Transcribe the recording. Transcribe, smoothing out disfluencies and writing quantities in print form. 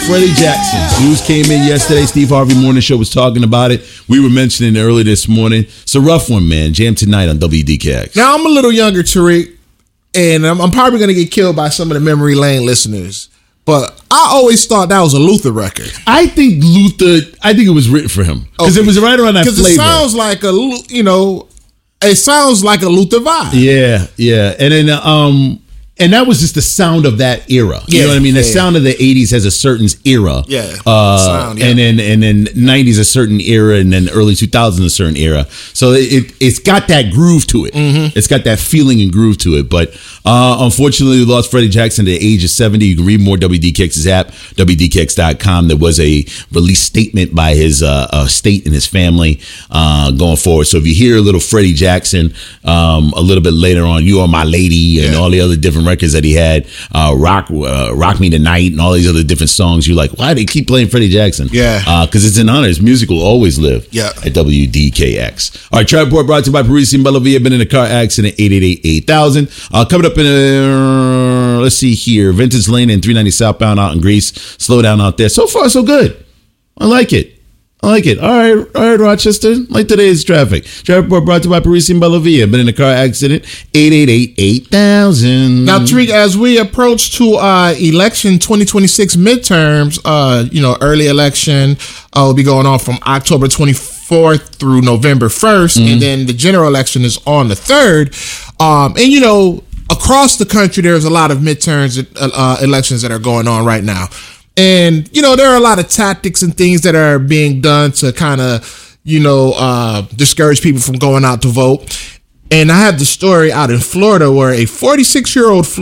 Freddie Jackson. News came in yesterday. Steve Harvey Morning Show was talking about it. We were mentioning it early this morning. It's a rough one, man. Jam tonight on WDKX. Now, I'm a little younger, Tariq, and I'm probably going to get killed by some of the Memory Lane listeners. But I always thought that was a Luther record. I think it was written for him. Because it was right around that flavor. Because it sounds like it sounds like a Luther vibe. Yeah. And then, and that was just the sound of that era. You know what I mean? The sound of the 80s has a certain era. Yeah. And then 90s a certain era, and then early 2000s a certain era. So it's got that groove to it. Mm-hmm. It's got that feeling and groove to it. But unfortunately, we lost Freddie Jackson at the age of 70. You can read more WDKX's app, WDKX.com. There was a release statement by his estate and his family going forward. So if you hear a little Freddie Jackson a little bit later on, You Are My Lady and all the other different records that he had, Rock Me Tonight and all these other different songs, you're like, why do they keep playing Freddie Jackson? Yeah. Because it's an honor. His music will always live at WDKX. All right, Trap Report brought to you by Parisi and Bellavia. Been in a car accident, 888-8000. Coming up in, let's see here, Vintage Lane and 390 southbound out in Greece. Slow down out there. So far, so good. I like it. All right, Rochester. Like today's traffic. Traffic report brought to you by Parisi and Bellavia. Been in a car accident. 888-8000. Now, Tariq, as we approach to election 2026 midterms, early election will be going on from October 24th through November 1st, and then the general election is on the 3rd. Across the country, there's a lot of midterms elections that are going on right now. And, there are a lot of tactics and things that are being done to kind of, discourage people from going out to vote. And I have the story out in Florida where a 46-year-old